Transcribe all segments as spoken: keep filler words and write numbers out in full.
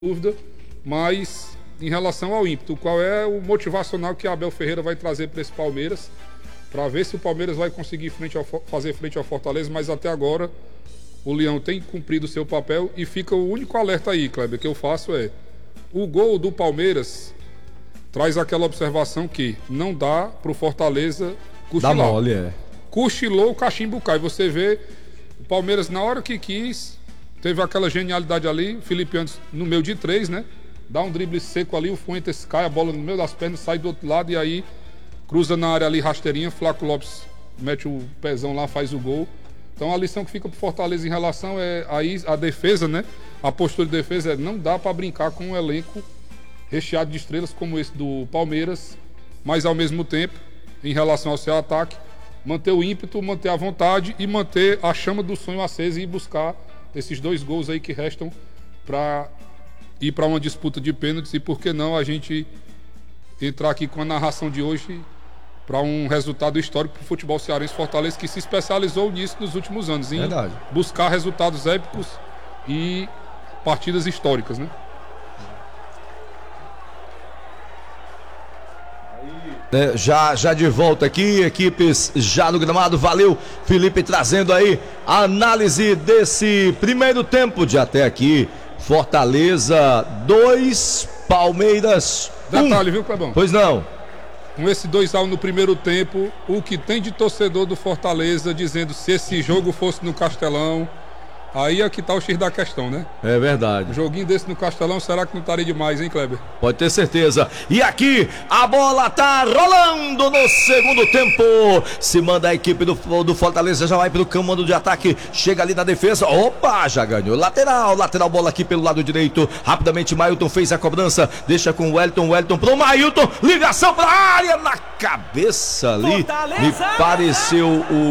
dúvida, mas em relação ao ímpeto, qual é o motivacional que Abel Ferreira vai trazer para esse Palmeiras, para ver se o Palmeiras vai conseguir frente ao, fazer frente ao Fortaleza, mas até agora o Leão tem cumprido o seu papel e fica o único alerta aí, Kleber, que eu faço é, o gol do Palmeiras traz aquela observação que não dá pro Fortaleza cochilar. Dá mole, é. Cochilou, o cachimbo cai, você vê o Palmeiras na hora que quis, teve aquela genialidade ali, o Felipe Anderson no meio de três, né? Dá um drible seco ali, o Fuentes cai, a bola no meio das pernas, sai do outro lado e aí cruza na área ali rasteirinha, Flaco Lopes mete o pezão lá, faz o gol. Então a lição que fica pro Fortaleza em relação é aí a defesa, né? A postura de defesa é não dá para brincar com um elenco recheado de estrelas como esse do Palmeiras, mas ao mesmo tempo, em relação ao seu ataque, manter o ímpeto, manter a vontade e manter a chama do sonho acesa e buscar esses dois gols aí que restam para ir para uma disputa de pênaltis e por que não a gente entrar aqui com a narração de hoje para um resultado histórico para o futebol cearense. Fortaleza que se especializou nisso nos últimos anos, em Verdade. buscar resultados épicos e partidas históricas, né? É, já, já de volta aqui, equipes já no gramado, valeu Felipe trazendo aí a análise desse primeiro tempo de até aqui, Fortaleza dois, Palmeiras um. Detalhe, viu, Clebão? Pois não. Com esse dois a um no primeiro tempo, o que tem de torcedor do Fortaleza dizendo se esse jogo fosse no Castelão, aí é que tá o X da questão, né? É verdade. Um joguinho desse no Castelão, será que não estaria demais, hein, Kleber? Pode ter certeza. E aqui, a bola tá rolando no segundo tempo. Se manda a equipe do, do Fortaleza, já vai pro comando de ataque. Chega ali na defesa. Opa, já ganhou. Lateral, lateral, bola aqui pelo lado direito. Rapidamente, Mailton fez a cobrança. Deixa com o Wellington, Wellington pro Mailton. Ligação pra área, na cabeça ali. Fortaleza! Me pareceu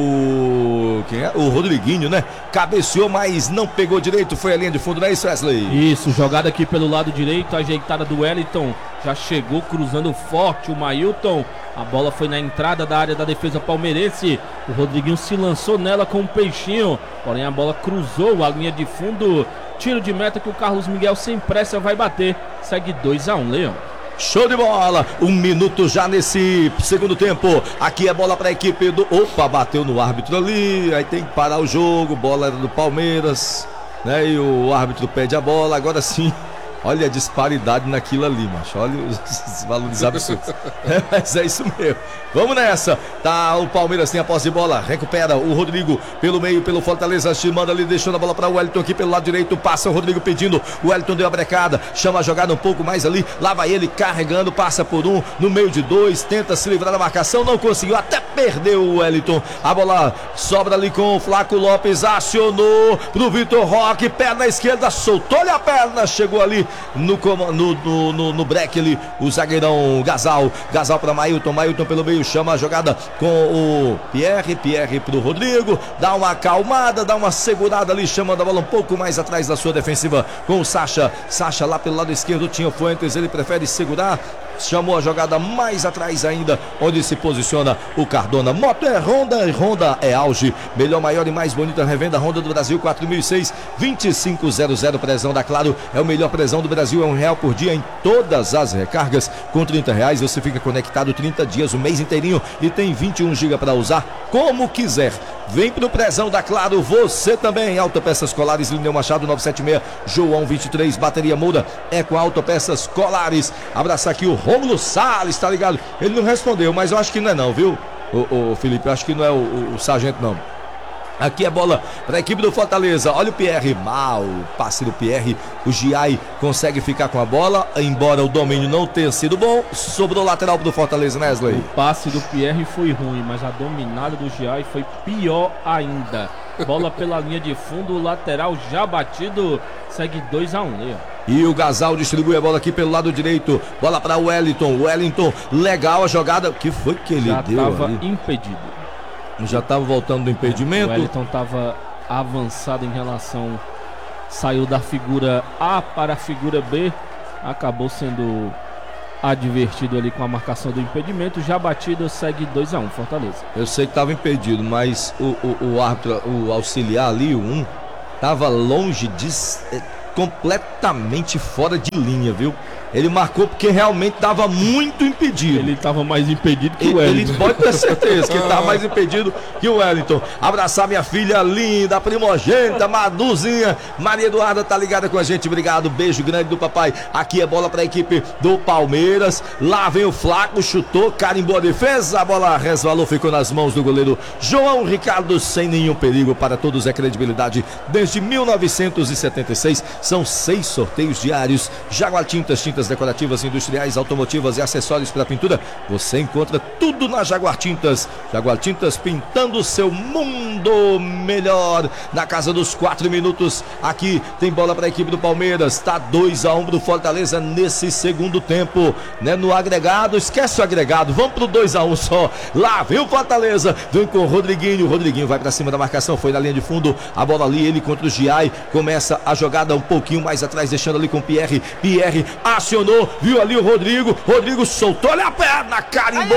o... Quem é? O Rodriguinho, né? Cabeceou, mas mas não pegou direito, foi a linha de fundo, não é isso, Wesley? Isso, jogada aqui pelo lado direito, ajeitada do Wellington, já chegou cruzando forte o Mailton, a bola foi na entrada da área da defesa palmeirense, o Rodriguinho se lançou nela com um peixinho, porém a bola cruzou a linha de fundo, tiro de meta que o Carlos Miguel sem pressa vai bater, segue dois a um, Leão. Show de bola, um minuto já nesse segundo tempo, aqui é bola para a equipe do... Opa, bateu no árbitro ali, aí tem que parar o jogo, bola era do Palmeiras, né, e o árbitro pede a bola, agora sim, olha a disparidade naquilo ali, macho, olha os valores absurdos, é, mas é isso mesmo, vamos nessa, tá, o Palmeiras tem a posse de bola, recupera o Rodrigo pelo meio, pelo Fortaleza, se manda ali, deixando a bola para o Wellington aqui pelo lado direito, passa o Rodrigo pedindo, o Wellington deu a brecada, chama a jogada um pouco mais ali, lá vai ele carregando, passa por um, no meio de dois, tenta se livrar da marcação, não conseguiu, até perdeu o Wellington, a bola sobra ali com o Flaco Lopes, acionou pro Vitor Roque, perna esquerda, soltou-lhe a perna, chegou ali no, no, no, no, no break ali, o zagueirão Gasal, Gasal para Mailton, Mailton pelo meio, chama a jogada com o Pierre, Pierre pro Rodrigo, dá uma acalmada, dá uma segurada ali, chamando a bola um pouco mais atrás da sua defensiva com o Sacha, Sacha lá pelo lado esquerdo, tinha o Fuentes, ele prefere segurar, chamou a jogada mais atrás ainda, onde se posiciona o Cardona. Moto é Honda, Honda é auge, melhor, maior e mais bonita revenda Honda do Brasil, quatro mil e seis, vinte e cinco zero zero, prezão da Claro, é o melhor prezão do Brasil, é um real por dia em todas as recargas, com trinta reais você fica conectado trinta dias, o mês inteirinho e tem vinte e um gigas para usar como quiser. Vem pro prezão da Claro, você também, Autopeças Colares, Lineu Machado novecentos e setenta e seis, João vinte e três, bateria Moura, é com Autopeças Colares. Abraçar aqui o Rômulo Salles, tá ligado? Ele não respondeu, mas eu acho que não é não, viu? O, o Felipe, eu acho que não é o, o, o sargento não. Aqui é bola para a equipe do Fortaleza, olha o Pierre, mal, passe do Pierre, o Giai consegue ficar com a bola, embora o domínio não tenha sido bom, sobrou lateral do Fortaleza, né, Wesley? O passe do Pierre foi ruim, mas a dominada do Giai foi pior ainda, bola pela linha de fundo, o lateral já batido, segue dois a um, Leão. E o Gasal distribui a bola aqui pelo lado direito, bola para o Wellington, Wellington, legal a jogada, que foi que ele já deu Já estava ali? impedido. Já estava voltando do impedimento. O Wellington estava avançado em relação, saiu da figura A para a figura B, acabou sendo advertido ali com a marcação do impedimento, já batido, segue dois a um, Fortaleza. Eu sei que estava impedido, mas o, o, o árbitro, o auxiliar ali, o um, estava longe de... completamente fora de linha, viu? Ele marcou porque realmente estava muito impedido. Ele estava mais impedido que o Wellington. Ele pode ter certeza que ele estava mais impedido que o Wellington. Abraçar minha filha linda, primogênita, Maduzinha. Maria Eduarda tá ligada com a gente. Obrigado, beijo grande do papai. Aqui é bola para a equipe do Palmeiras. Lá vem o Flaco, chutou, carimbou a defesa. A bola resvalou, ficou nas mãos do goleiro João Ricardo, sem nenhum perigo. Para todos é credibilidade desde mil novecentos e setenta e seis. São seis sorteios diários. Jaguar Tintas, tintas decorativas, industriais, automotivas e acessórios para pintura. Você encontra tudo na Jaguar Tintas. Jaguar Tintas, pintando o seu mundo melhor. Na casa dos quatro minutos, aqui tem bola para a equipe do Palmeiras. Está dois a um pro Fortaleza nesse segundo tempo, né? No agregado, esquece o agregado, vamos pro dois a um só. Lá vem o Fortaleza, vem com o Rodriguinho. O Rodriguinho vai para cima da marcação, foi na linha de fundo. A bola ali, ele contra o Giai. Começa a jogada um pouquinho mais atrás, deixando ali com o Pierre. Pierre acionou, viu ali o Rodrigo. Rodrigo soltou ali a perna, carimbou.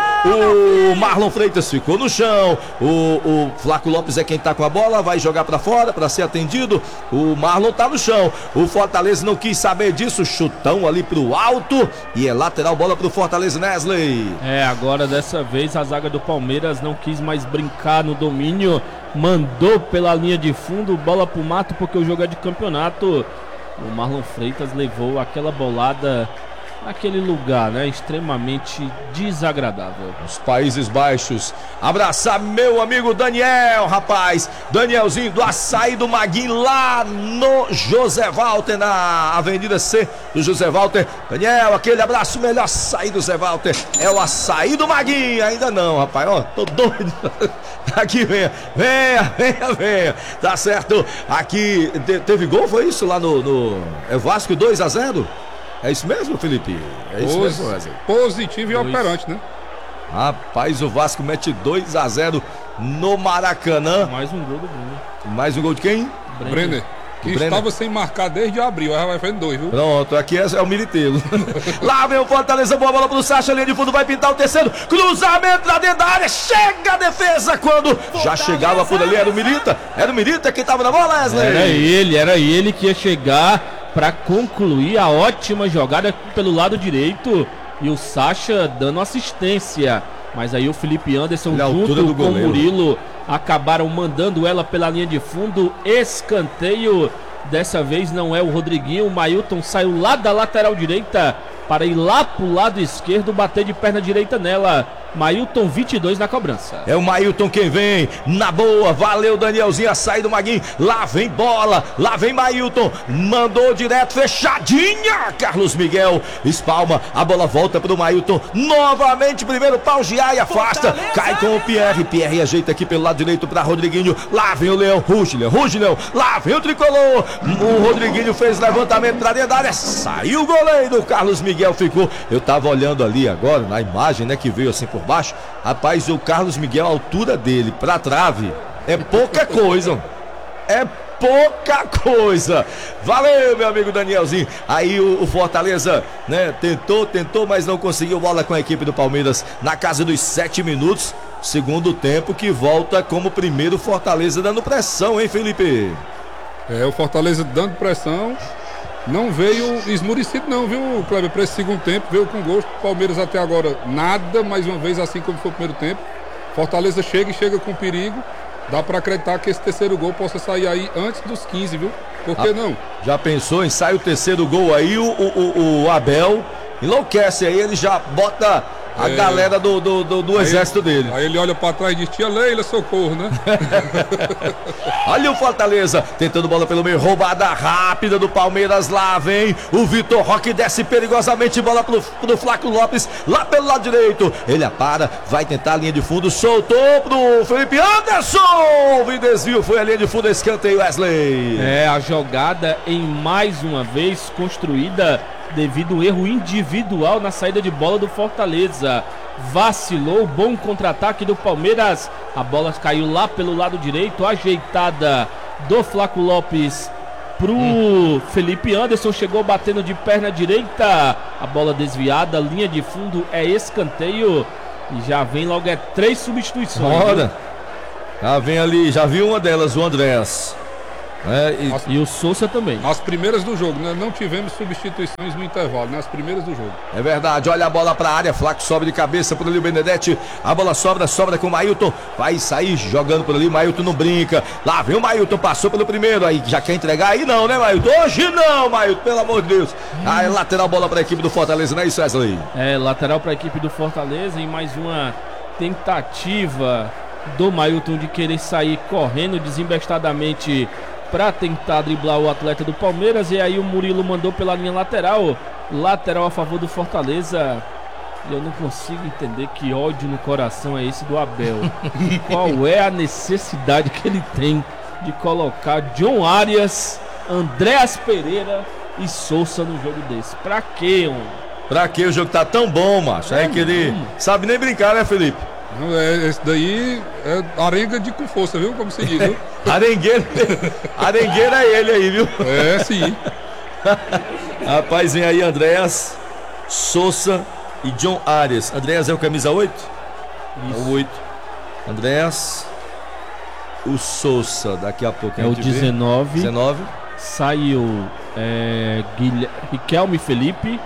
O Marlon Freitas ficou no chão. O, o Flaco Lopes é quem tá com a bola, vai jogar para fora para ser atendido. O Marlon tá no chão. O Fortaleza não quis saber disso, chutão ali pro alto e é lateral, bola pro Fortaleza, Nesley. É, agora dessa vez a zaga do Palmeiras não quis mais brincar no domínio, mandou pela linha de fundo, bola pro mato porque o jogo é de campeonato. O Marlon Freitas levou aquela bolada naquele lugar, né? Extremamente desagradável. Os Países Baixos. Abraçar meu amigo Daniel, rapaz. Danielzinho do Açaí do Maguinho, lá no José Walter, na Avenida C do José Walter. Daniel, aquele abraço, melhor açaí do José Walter é o Açaí do Maguinho. Ainda não, rapaz, ó, tô doido. Aqui, venha, venha, venha, venha. Tá certo, aqui te, teve gol, foi isso lá no, no é Vasco dois a zero? É isso mesmo, Felipe? É isso Pos, mesmo, Wesley? Positivo e dois. Operante, né? Rapaz, o Vasco mete dois a zero no Maracanã. Mais um gol do Bruno. Mais um gol de quem? Brenner. Brenner. Que Brenner. Estava sem marcar desde abril, aí vai fazendo dois, viu? Pronto, aqui é, é o Militeiro. Lá vem o Fortaleza, boa bola pro Sacha, linha de fundo, vai pintar o terceiro. Cruzamento lá dentro da área, chega a defesa quando Fortaleza. Já chegava por ali, era o Milita. Era o Milita quem tava na bola, Wesley. Era ele, era ele que ia chegar para concluir a ótima jogada pelo lado direito e o Sacha dando assistência. Mas aí o Felipe Anderson Olha junto com o Murilo acabaram mandando ela pela linha de fundo, escanteio. Dessa vez não é o Rodriguinho, o Mailton saiu lá da lateral direita para ir lá pro lado esquerdo, bater de perna direita nela. Mailton vinte e dois na cobrança. É o Mailton quem vem, na boa, valeu Danielzinho, a saída do Maguinho, lá vem bola, lá vem Mailton, mandou direto, fechadinha, Carlos Miguel, espalma, a bola volta pro Mailton, novamente, primeiro pau, Giai afasta, Fortaleza. Cai com o Pierre, Pierre ajeita aqui pelo lado direito pra Rodriguinho, lá vem o Leão, ruge Leão, ruge Leão, lá vem o Tricolor, o Rodriguinho fez levantamento pra dentro da área, saiu o goleiro, Carlos Miguel ficou, eu tava olhando ali agora, na imagem, né, que veio assim por baixo, rapaz, o Carlos Miguel, a altura dele pra trave é pouca coisa, é pouca coisa. Valeu, meu amigo Danielzinho. Aí o, o Fortaleza, né, tentou, tentou, mas não conseguiu bola com a equipe do Palmeiras na casa dos sete minutos, segundo tempo que volta como primeiro Fortaleza dando pressão, hein, Felipe? É, o Fortaleza dando pressão. Não veio esmurecido não, viu, Kleber, para esse segundo tempo, veio com gosto. Palmeiras até agora nada, mais uma vez assim como foi o primeiro tempo. Fortaleza chega e chega com perigo. Dá para acreditar que esse terceiro gol possa sair aí antes dos quinze, viu? Por que ah, não? Já pensou em sair o terceiro gol aí, o, o, o Abel enlouquece aí, ele já bota a é, galera do, do, do, do exército ele, dele. Aí ele olha pra trás e diz, tia Leila, socorro, né? Olha o Fortaleza, tentando bola pelo meio, roubada rápida do Palmeiras, lá vem o Vitor Roque, desce perigosamente, bola pro, pro Flaco Lopes, lá pelo lado direito, ele apara, vai tentar a linha de fundo, soltou pro Felipe Anderson, o desvio, foi a linha de fundo, escanteio, Wesley. É, a jogada em mais uma vez construída devido ao erro individual na saída de bola do Fortaleza. Vacilou, bom contra-ataque do Palmeiras. A bola caiu lá pelo lado direito, ajeitada do Flaco Lopes pro hum. Felipe Anderson, chegou batendo de perna direita. A bola desviada, linha de fundo, é escanteio. E já vem logo, é três substituições. Bora. Já vem ali, já viu uma delas, o Andrés. É, e... As, E o Sousa também. as primeiras do jogo, né? Não tivemos substituições no intervalo, né? As primeiras do jogo. É verdade, olha a bola pra área, Flaco sobe de cabeça por ali o Benedetti, a bola sobra, sobra com o Mailton, vai sair jogando por ali, Mailton não brinca, lá vem o Mailton, passou pelo primeiro, aí já quer entregar, aí não, né, Mailton? Hoje não, Mailton, pelo amor de Deus. Aí lateral bola pra equipe do Fortaleza, não é isso, Wesley? É, lateral para a equipe do Fortaleza e mais uma tentativa do Mailton de querer sair correndo desembestadamente para tentar driblar o atleta do Palmeiras. E aí o Murilo mandou pela linha lateral, lateral a favor do Fortaleza. E eu não consigo entender que ódio no coração é esse do Abel. Qual é a necessidade que ele tem de colocar John Arias, Andréas Pereira e Sousa no jogo desse? Pra quê, homem? Pra que o jogo tá tão bom, macho? É, É que ele mesmo. sabe nem brincar, né, Felipe? Não, é, esse daí é arenga de com força, viu? Como se diz, viu? Arengueiro, arengueiro é ele aí, viu? É, sim. Rapaz, vem aí Andréas, Sousa e John Arias. Andréas é o camisa oito? É o oito. Andréas, o Sousa, daqui a pouco. a É o gente vê. dezenove. dezenove. Saiu é, Guilher... Riquelme Felipe.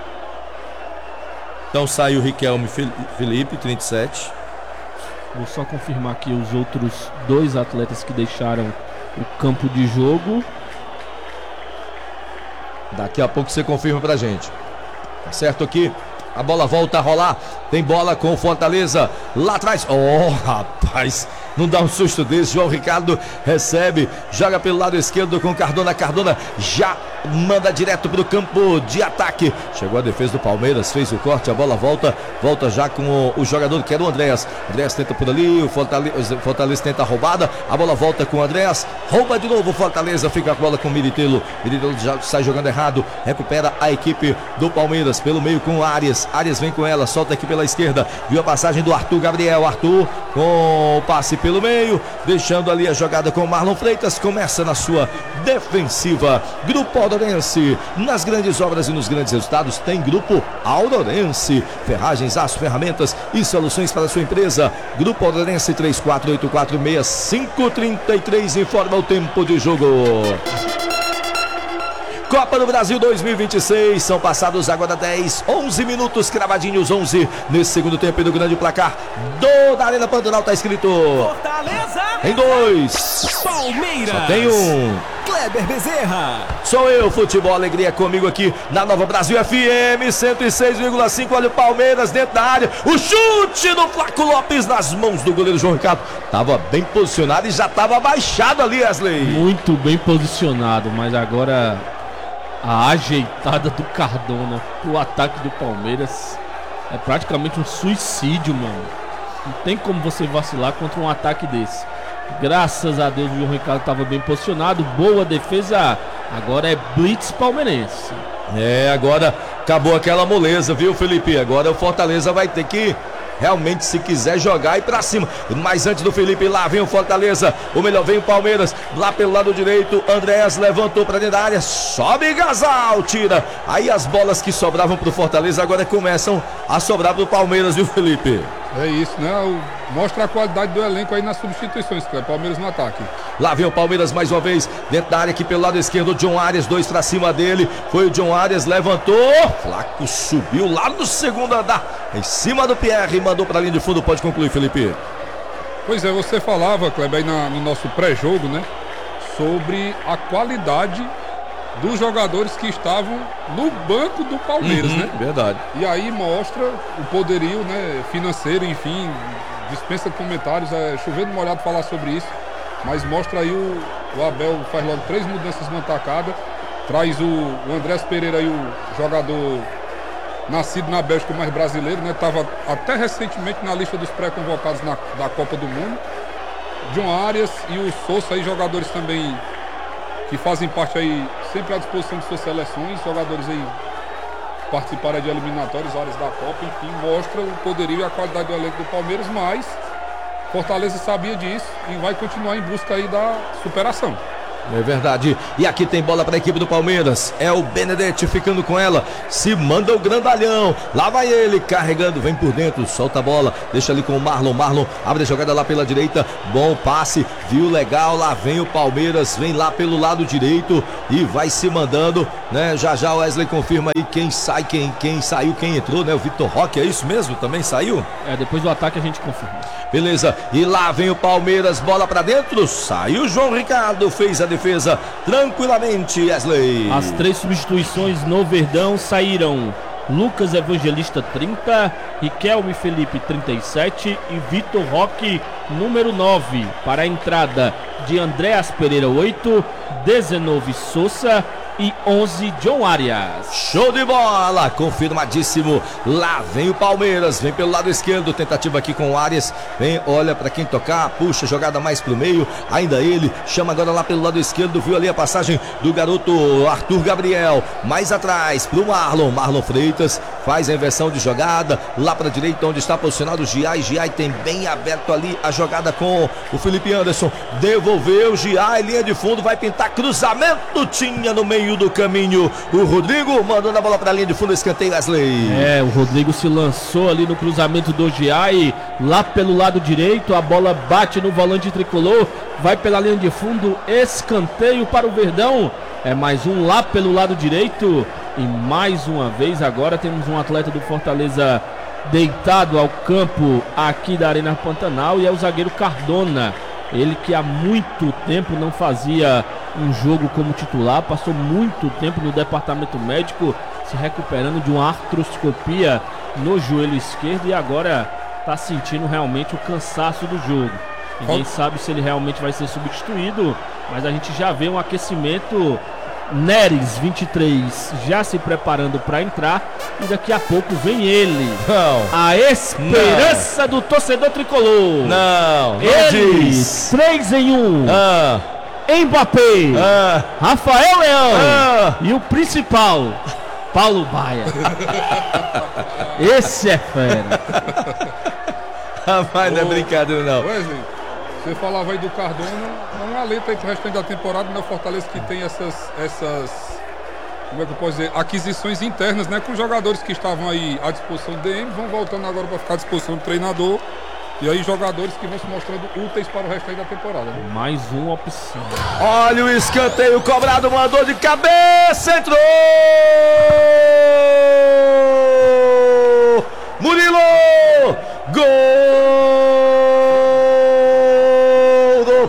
Então saiu Riquelme Fel- Felipe, trinta e sete. Vou só confirmar aqui os outros dois atletas que deixaram o campo de jogo. Daqui a pouco você confirma pra gente. Tá certo aqui? A bola volta a rolar. Tem bola com o Fortaleza lá atrás. Oh, rapaz, não dá um susto desse. João Ricardo recebe, joga pelo lado esquerdo com Cardona. Cardona já manda direto pro campo de ataque. Chegou a defesa do Palmeiras, fez o corte, a bola volta, volta já com o, o jogador que era o Andréas. Andréas tenta por ali, o Fortaleza, Fortaleza tenta a roubada, a bola volta com o Andréas, rouba de novo o Fortaleza, fica a bola com o Militelo. Militelo já sai jogando errado, recupera a equipe do Palmeiras pelo meio com o Arias. Arias vem com ela, solta aqui pela esquerda, viu a passagem do Arthur Gabriel. Arthur com o passe pelo meio, deixando ali a jogada com o Marlon Freitas. Começa na sua defensiva. Grupo Aldorense, nas grandes obras e nos grandes resultados tem Grupo Aldorense. Ferragens, aço, ferramentas e soluções para a sua empresa. Grupo Aldorense três quatro oito quatro seis cinco três três, informa o tempo de jogo. Copa do Brasil dois mil e vinte e seis, são passados agora dez, onze minutos, cravadinhos onze, nesse segundo tempo e do grande placar do da Arena Pantanal tá escrito Fortaleza em dois, Palmeiras. só tem um. Kleber Bezerra. Sou eu, Futebol Alegria comigo aqui na Nova Brasil F M cento e seis vírgula cinco. Olha o Palmeiras dentro da área, o chute do Flaco Lopes nas mãos do goleiro João Ricardo. Tava bem posicionado e já tava abaixado ali, Wesley. Muito bem posicionado, mas agora a ajeitada do Cardona, o ataque do Palmeiras é praticamente um suicídio, mano. Não tem como você vacilar contra um ataque desse. Graças a Deus o João Ricardo estava bem posicionado, boa defesa. Agora é blitz palmeirense. É, agora acabou aquela moleza, viu, Felipe? Agora o Fortaleza vai ter que realmente, se quiser jogar, ir pra cima. Mas antes do Felipe, lá vem o Fortaleza. O melhor vem o Palmeiras. Lá pelo lado direito, Andréas levantou pra dentro da área. Sobe Gasal, tira. Aí as bolas que sobravam pro Fortaleza agora começam a sobrar pro Palmeiras, viu, Felipe? É isso, né? O- Mostra a qualidade do elenco aí nas substituições, cara. Palmeiras no ataque. Lá vem o Palmeiras mais uma vez, dentro da área aqui pelo lado esquerdo, o John Arias, dois pra cima dele, foi o John Arias, levantou, Flaco subiu lá no segundo andar, em cima do Pierre, mandou pra linha de fundo. Pode concluir, Felipe. Pois é, você falava, Kleber, aí na- no nosso pré-jogo, né? Sobre a qualidade dos jogadores que estavam no banco do Palmeiras, né? Verdade. E aí mostra o poderio, né, financeiro, enfim, dispensa comentários, é chovendo molhado falar sobre isso, mas mostra aí o, o Abel faz logo três mudanças no atacada, traz o, o Andrés Pereira aí, o jogador nascido na Bélgica, mais brasileiro, né, estava até recentemente na lista dos pré-convocados na, da Copa do Mundo, John Arias e o Sousa aí, jogadores também que fazem parte aí, sempre à disposição de suas seleções, jogadores aí participaram de eliminatórios, áreas da Copa, enfim, mostra o poderio e a qualidade do elenco do Palmeiras, mas Fortaleza sabia disso e vai continuar em busca aí da superação. É verdade. E aqui tem bola para a equipe do Palmeiras. É o Benedetti ficando com ela. Se manda o grandalhão. Lá vai ele carregando. Vem por dentro. Solta a bola. Deixa ali com o Marlon. Marlon abre a jogada lá pela direita. Bom passe. Viu legal. Lá vem o Palmeiras. Vem lá pelo lado direito. E vai se mandando, né? Já já o Wesley confirma aí quem sai, quem, quem saiu, quem entrou, né? O Vitor Roque, é isso mesmo? Também saiu? É, depois do ataque a gente confirma. Beleza. E lá vem o Palmeiras. Bola para dentro. Saiu o João Ricardo. Fez a defesa tranquilamente, Wesley. As três substituições no Verdão saíram: Lucas Evangelista trinta, Riquelme Felipe trinta e sete e Vitor Roque número nove. Para a entrada de Andréas Pereira oito, dezenove Souza e onze John Arias. Show de bola, confirmadíssimo. Lá vem o Palmeiras, vem pelo lado esquerdo, tentativa aqui com o Arias. Vem, olha para quem tocar, puxa, jogada mais pro meio. Ainda ele, chama agora lá pelo lado esquerdo. Viu ali a passagem do garoto Arthur Gabriel. Mais atrás pro Marlon, Marlon Freitas faz a inversão de jogada. Lá para direita onde está posicionado o Giai. Giai tem bem aberto ali a jogada com o Felipe Anderson. Devolveu, Giai, linha de fundo, vai pintar cruzamento, tinha no meio do caminho o Rodrigo, mandando a bola para a linha de fundo, escanteio, Wesley. É, o Rodrigo se lançou ali no cruzamento do Giai, lá pelo lado direito, a bola bate no volante tricolor, vai pela linha de fundo, escanteio para o Verdão. É mais um lá pelo lado direito e mais uma vez agora temos um atleta do Fortaleza deitado ao campo aqui da Arena Pantanal e é o zagueiro Cardona. Ele que há muito tempo não fazia um jogo como titular, passou muito tempo no departamento médico se recuperando de uma artroscopia no joelho esquerdo e agora está sentindo realmente o cansaço do jogo. Ninguém sabe se ele realmente vai ser substituído, mas a gente já vê um aquecimento. Neres vinte e três já se preparando para entrar e daqui a pouco vem ele, não, a esperança não. do torcedor tricolor. Não, não ele, diz. três em um. Ah. Mbappé, ah. Rafael Leão ah. e o principal, Paulo Baia. Esse é fera. Rapaz, não é brincadeira não. Wesley, você falava aí do Cardona, é um alento aí pro restante da temporada, né? O Fortaleza que tem essas, essas, como é que eu posso dizer, aquisições internas, né? Com jogadores que estavam aí à disposição do D M, vão voltando agora para ficar à disposição do treinador. E aí jogadores que vão se mostrando úteis para o restante da temporada, né? Mais uma opção. Olha o escanteio cobrado, mandou de cabeça, entrou! Murilo! Gol do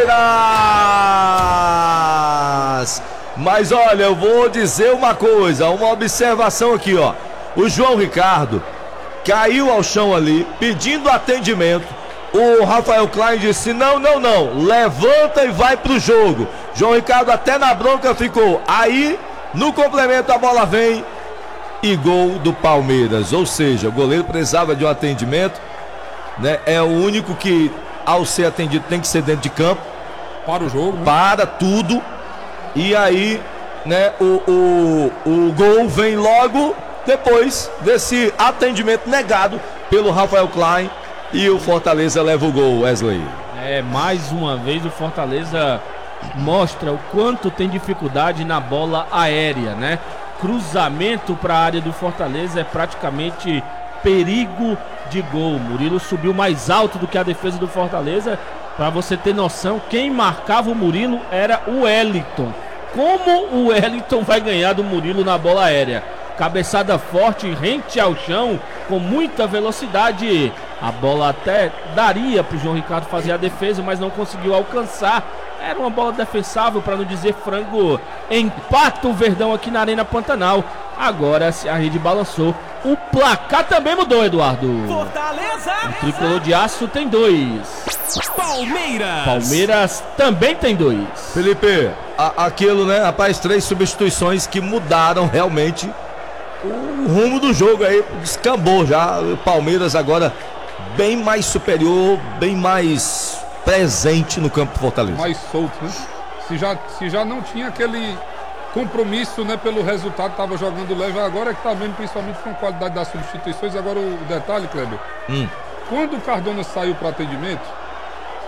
Palmeiras! Mas olha, eu vou dizer uma coisa, uma observação aqui, ó. O João Ricardo caiu ao chão ali, pedindo atendimento. O Rafael Klein disse, não, não, não, levanta e vai pro jogo. João Ricardo até na bronca ficou. Aí, no complemento, a bola vem e gol do Palmeiras. Ou seja, o goleiro precisava de um atendimento, né? É o único que, ao ser atendido, tem que ser dentro de campo. Para o jogo, né? Para tudo. E aí, né, o, o, o gol vem logo depois desse atendimento negado pelo Rafael Klein e o Fortaleza leva o gol, Wesley. É, mais uma vez o Fortaleza mostra o quanto tem dificuldade na bola aérea, né? Cruzamento para a área do Fortaleza é praticamente perigo de gol. Murilo subiu mais alto do que a defesa do Fortaleza. Para você ter noção, quem marcava o Murilo era o Wellington. Como o Wellington vai ganhar do Murilo na bola aérea? Cabeçada forte, rente ao chão, com muita velocidade. A bola até daria para o João Ricardo fazer a defesa, mas não conseguiu alcançar. Era uma bola defensável, para não dizer frango. Empata o Verdão aqui na Arena Pantanal. Agora a rede balançou. O placar também mudou, Eduardo. Fortaleza! O tricolor de aço tem dois. Palmeiras! Palmeiras também tem dois. Felipe, a, aquilo, né, rapaz, três substituições que mudaram realmente o rumo do jogo aí, descambou já. O Palmeiras agora bem mais superior, bem mais presente no campo do Fortaleza. Mais solto, né? Se já, se já não tinha aquele compromisso, né, pelo resultado, estava jogando leve, agora é que tá vendo, principalmente com a qualidade das substituições. Agora o detalhe, Kleber, hum. quando o Cardona saiu para atendimento,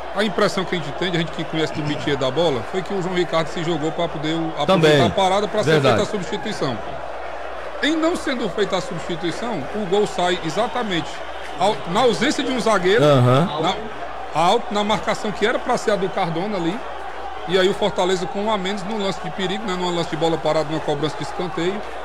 A impressão que a gente tem, a gente que conhece do métier da bola, foi que o João Ricardo se jogou para poder aproveitar Também. a parada para ser Verdade. feita a substituição. Em não sendo feita a substituição, o gol sai exatamente ao- na ausência de um zagueiro, Aham. na, alto, na marcação que era para ser a do Cardona ali. E aí o Fortaleza com um a menos no lance de perigo, né, num lance de bola parada, numa cobrança de escanteio.